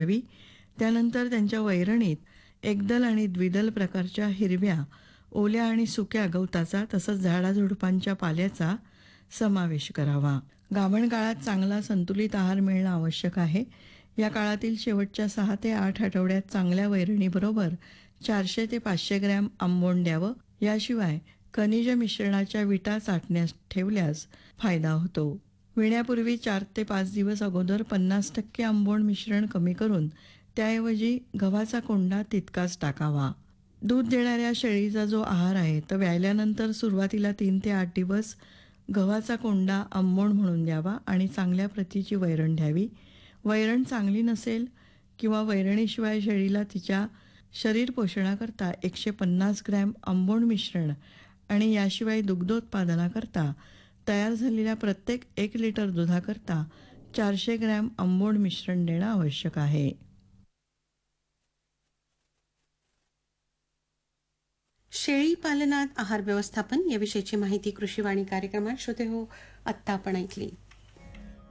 द्यावी. त्यानंतर त्यांच्या वैरणीत एकदल आणि द्विदल प्रकारच्या हिरव्या, ओल्या आणि सुक्या गवताचा तसंच झाडाझुडपांच्या पाल्याचा समावेश करावा. गाभण काळात चांगला संतुलित आहार मिळणं आवश्यक आहे. या काळातील शेवटच्या 6 ते 8 आठवड्यात चांगल्या वैरणीबरोबर 400 ते 500 ग्रॅम आंबोण द्यावं. याशिवाय खनिज मिश्रणाच्या विटा चाटण्यास ठेवल्यास फायदा होतो. विण्यापूर्वी 4 ते 5 दिवस अगोदर 50% आंबोण मिश्रण कमी करून त्याऐवजी गव्हाचा कोंडा तितकाच टाकावा. दूध देणाऱ्या शेळीचा जो आहार आहे तर व्यायल्यानंतर सुरुवातीला 3 ते 8 दिवस गव्हाचा कोंडा आंबोण म्हणून द्यावा आणि चांगल्या प्रतीची वैरण द्यावी. वैरण चांगली नसेल किंवा वैरणीशिवाय शेळीला तिच्या शरीर पोषणाकरता 150 ग्रॅम आंबोण मिश्रण आणि याशिवाय दुग्धोत्पादनाकरता तयार झालेल्या प्रत्येक 1 लिटर दुधाकरता 400 ग्रॅम आंबोण मिश्रण देणं आवश्यक आहे. शेळी पालनात आहार व्यवस्थापन याविषयीची माहिती कृषीवाणी कार्यक्रमात श्रोते हो आत्ता आपण ऐकली.